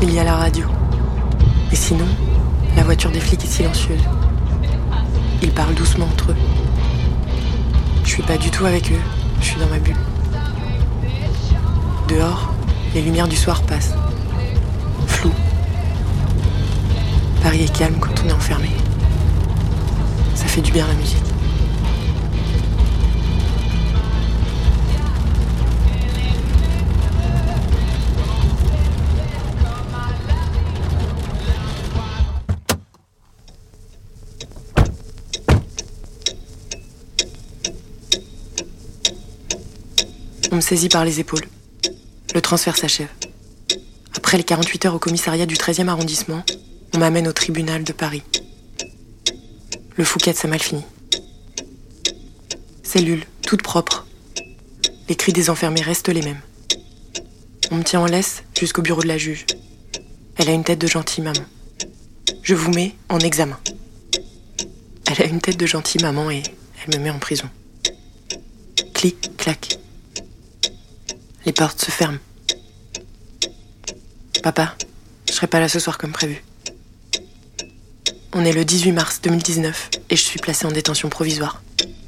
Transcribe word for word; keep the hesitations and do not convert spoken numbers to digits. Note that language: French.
il y a la radio. Et sinon, la voiture des flics est silencieuse. Ils parlent doucement entre eux. Je suis pas du tout avec eux, je suis dans ma bulle. Dehors, les lumières du soir passent. Flou. Paris est calme quand on est enfermé. Ça fait du bien la musique. On me saisit par les épaules. Le transfert s'achève. Après les quarante-huit heures au commissariat du treizième arrondissement, on m'amène au tribunal de Paris. Le Fouquet, ça mal fini. Cellule, toute propre. Les cris des enfermés restent les mêmes. On me tient en laisse jusqu'au bureau de la juge. Elle a une tête de gentille maman. Je vous mets en examen. Elle a une tête de gentille maman et elle me met en prison. Clic, clac. Les portes se ferment. Papa, je serai pas là ce soir comme prévu. On est le dix-huit mars deux mille dix-neuf et je suis placée en détention provisoire.